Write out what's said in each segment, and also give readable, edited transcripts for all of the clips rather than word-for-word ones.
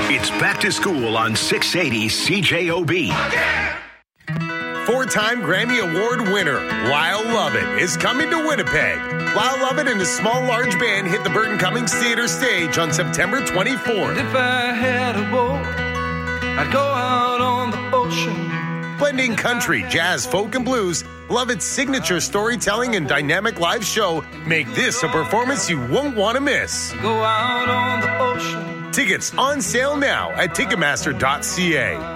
It's back to school on 680 CJOB. Four-time Grammy Award winner Lyle Lovett is coming to Winnipeg. Lyle Lovett and his small, large band hit the Burton Cummings Theatre stage on September 24th. If I had a boat, I'd go out on the ocean. Blending country, jazz, folk, and blues, Lovett's signature storytelling and dynamic live show make this a performance you won't want to miss. Go out on the ocean. Tickets on sale now at Ticketmaster.ca.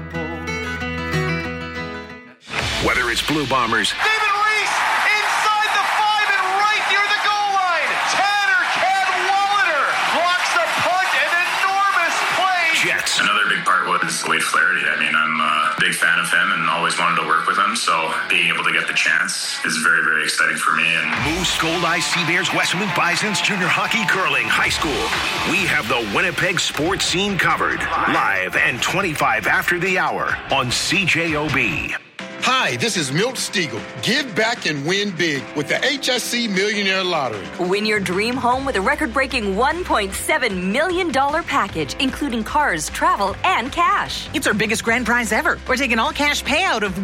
Whether it's Blue Bombers, David Reese inside the 5 and right near the goal line. Tanner Cadwallader blocks the punt, an enormous play. Jets, Another big part was Wade Flaherty. I mean, I'm a big fan of him and always wanted to work with him, so being able to get the chance is very, very exciting for me. And Moose, Gold Eye, Sea Bears, Westwood Bisons, junior hockey, curling, high school. We have the Winnipeg sports scene covered. Live and 25 after the hour on CJOB. Hi, this is Milt Stiegel. Give back and win big with the HSC Millionaire Lottery. Win your dream home with a record-breaking $1.7 million package, including cars, travel, and cash. It's our biggest grand prize ever. We're taking all-cash payout of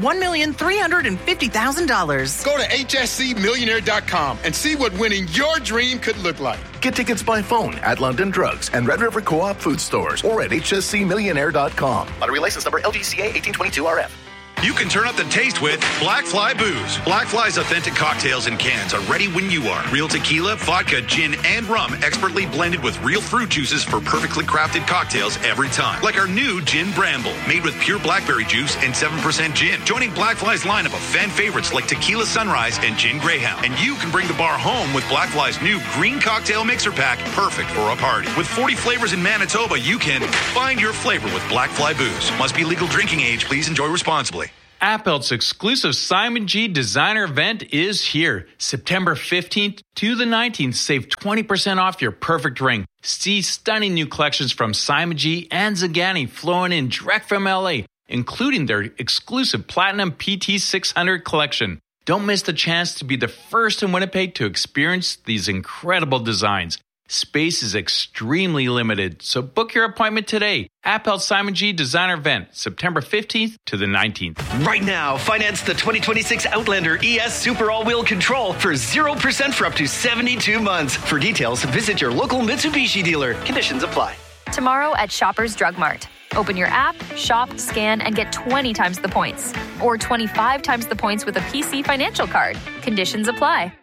$1,350,000. Go to hscmillionaire.com and see what winning your dream could look like. Get tickets by phone at London Drugs and Red River Co-op food stores or at hscmillionaire.com. Lottery license number LGCA 1822RF. You can turn up the taste with Black Fly Booze. Black Fly's authentic cocktails and cans are ready when you are. Real tequila, vodka, gin, and rum expertly blended with real fruit juices for perfectly crafted cocktails every time. Like our new Gin Bramble, made with pure blackberry juice and 7% gin. Joining Black Fly's lineup of fan favorites like Tequila Sunrise and Gin Greyhound. And you can bring the bar home with Black Fly's new Green Cocktail Mixer Pack, perfect for a party. With 40 flavors in Manitoba, you can find your flavor with Black Fly Booze. Must be legal drinking age. Please enjoy responsibly. Appelt's exclusive Simon G designer event is here. September 15th to the 19th. Save 20% off your perfect ring. See stunning new collections from Simon G and Zagani flowing in direct from LA, including their exclusive Platinum PT 600 collection. Don't miss the chance to be the first in Winnipeg to experience these incredible designs. Space is extremely limited, so book your appointment today. Appelt Simon G Designer Event, September 15th to the 19th. Right now, finance the 2026 Outlander ES Super All-Wheel Control for 0% for up to 72 months. For details, visit your local Mitsubishi dealer. Conditions apply. Tomorrow at Shoppers Drug Mart. Open your app, shop, scan, and get 20 times the points. Or 25 times the points with a PC financial card. Conditions apply.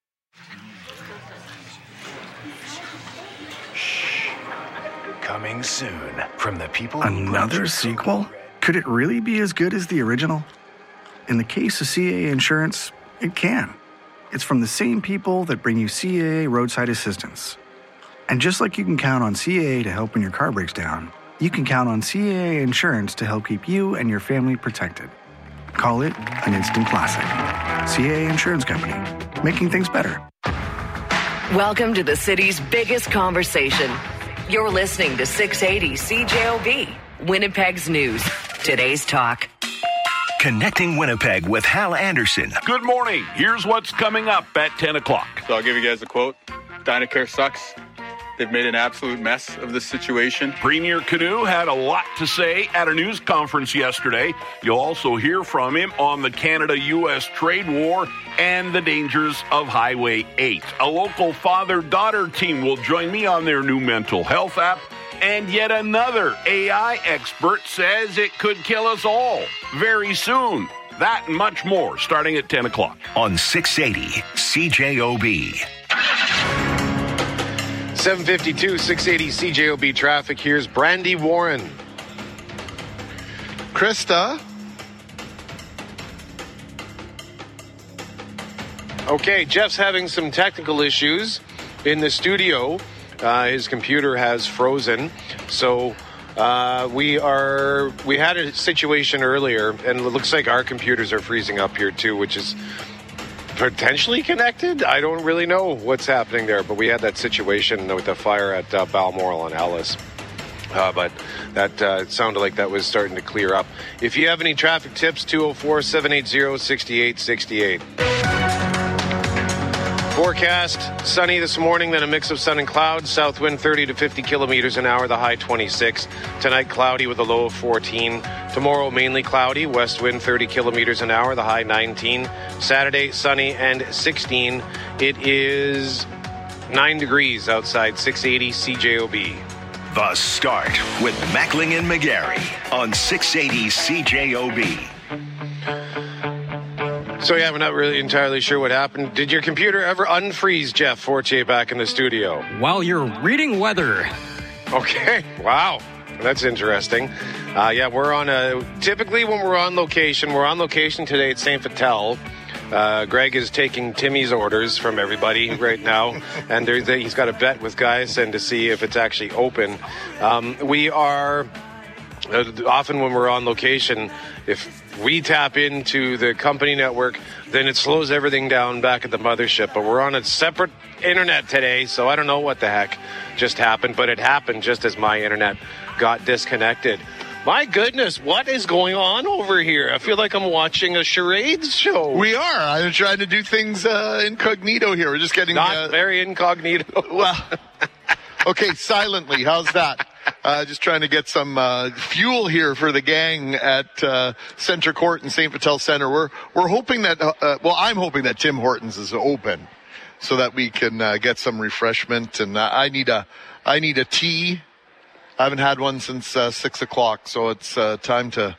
Coming soon from the people. Another sequel? Could it really be as good as the original? In the case of CAA Insurance, it can. It's from the same people that bring you CAA Roadside Assistance. And just like you can count on CAA to help when your car breaks down, you can count on CAA Insurance to help keep you and your family protected. Call it an instant classic. CAA Insurance Company, making things better. Welcome to the city's biggest conversation. You're listening to 680 CJOB, Winnipeg's news. Today's talk. Connecting Winnipeg with Hal Anderson. Good morning. Here's what's coming up at 10 o'clock. So I'll give you guys a quote. Dynacare sucks. They've made an absolute mess of this situation. Premier Canoe had a lot to say at a news conference yesterday. You'll also hear from him on the Canada-U.S. trade war and the dangers of Highway 8. A local father-daughter team will join me on their new mental health app. And yet another AI expert says it could kill us all very soon. That and much more starting at 10 o'clock. On 680 CJOB. 752, 680 CJOB traffic. Here's Brandy Warren. Krista. Okay, Jeff's having some technical issues in the studio. His computer has frozen. So we had a situation earlier, and it looks like our computers are freezing up here too, which is potentially connected. I don't really know what's happening there, but we had that situation with the fire at Balmoral on Ellis. But that sounded like that was starting to clear up. If you have any traffic tips, 204-780-6868. Forecast, sunny this morning, then a mix of sun and clouds. South wind 30 to 50 kilometers an hour, the high 26. Tonight, cloudy with a low of 14. Tomorrow, mainly cloudy, west wind 30 kilometers an hour, the high 19. Saturday, sunny and 16. It is 9 degrees outside, 680 CJOB. The Start with Mackling and McGarry on 680 CJOB. So, yeah, we're not really entirely sure what happened. Did your computer ever unfreeze Jeff Fortier back in the studio? While you're reading weather. Okay. Wow. That's interesting. Yeah, typically when we're on location today at St. Vital. Greg is taking Timmy's orders from everybody right now, and he's got a bet with guys and to see if it's actually open. We are often when we're on location, if we tap into the company network, then it slows everything down back at the mothership. But we're on a separate internet today, so I don't know what the heck just happened, but it happened just as my internet got disconnected. My goodness, what is going on over here? I feel like I'm watching a charades show. We are. I'm trying to do things incognito here. We're just getting... Not very incognito. Well, okay, silently. How's that? Just trying to get some fuel here for the gang at Center Court in St. Vital Center. We're hoping that, I'm hoping that Tim Hortons is open so that we can get some refreshment. And I need a tea. I haven't had one since 6 o'clock, so it's time to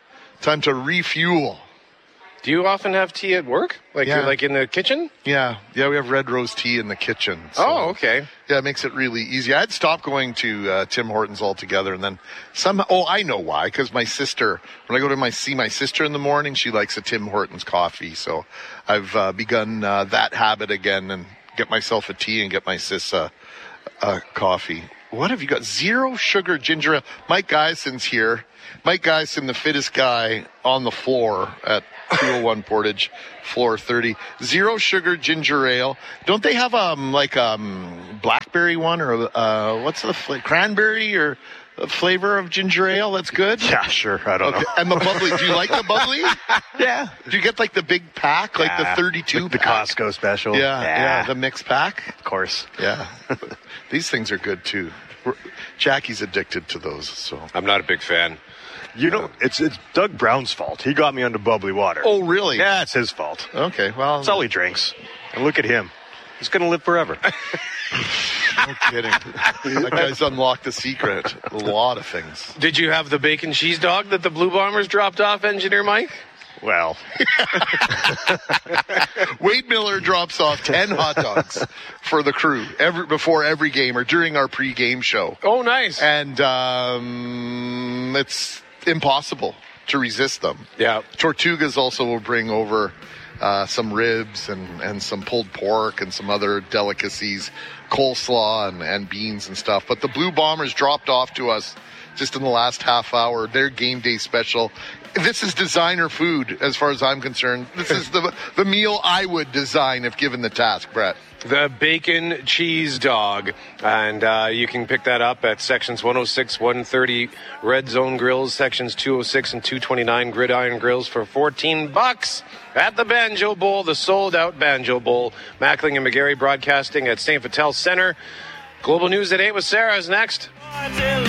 refuel. Do you often have tea at work? You're like in the kitchen? Yeah, we have red rose tea in the kitchen. So, oh, okay. Yeah, it makes it really easy. I had stopped going to Tim Hortons altogether, and then somehow, I know why, because my sister, when I go to see my sister in the morning, she likes a Tim Hortons coffee, so I've begun that habit again and get myself a tea and get my sis a coffee. What have you got? 0 sugar ginger ale. Mike Geison's here. Mike Geison, the fittest guy on the floor at 201 Portage, floor 30. 0 sugar ginger ale. Don't they have blackberry one or what's the cranberry or flavor of ginger ale? That's good. Yeah, sure. I don't know. And the bubbly. Do you like the bubbly? Yeah. Do you get the big pack, the 32 the pack? Costco special? Yeah, the mixed pack. Of course. Yeah. These things are good too. Jackie's addicted to those, so I'm not a big fan. You know, it's Doug Brown's fault. He got me onto bubbly water. Oh, really? Yeah, it's his fault. Okay, well, that's all he drinks. And look at him. He's going to live forever. No kidding. That guy's unlocked a secret. A lot of things. Did you have the bacon cheese dog that the Blue Bombers dropped off, Engineer Mike? Well, Wade Miller drops off 10 hot dogs for the crew before every game or during our pre-game show. Oh, nice. And it's impossible to resist them. Yeah. Tortugas also will bring over some ribs and some pulled pork and some other delicacies, coleslaw and beans and stuff. But the Blue Bombers dropped off to us just in the last half hour their game day special. This is designer food as far as I'm concerned. This is the meal I would design if given the task, Brett. The bacon cheese dog. And you can pick that up at sections 106, 130 Red Zone Grills, sections 206 and 229 Gridiron Grills for $14 at the Banjo Bowl, the sold-out Banjo Bowl. Mackling and McGarry broadcasting at St. Vital Center. Global News at 8 with Sarah is next.